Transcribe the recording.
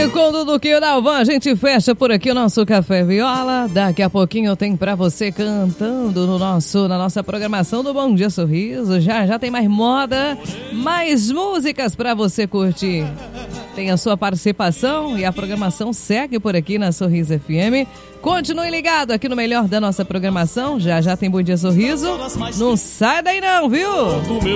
E com o Duduquinho da Alvan, a gente fecha por aqui o nosso Café Viola. Daqui a pouquinho tem pra você cantando na nossa programação do Bom Dia Sorriso. Já tem mais moda, mais músicas pra você curtir. Tem a sua participação e a programação segue por aqui na Sorriso FM. Continue ligado aqui no melhor da nossa programação. Já tem Bom Dia Sorriso. Não sai daí não, viu?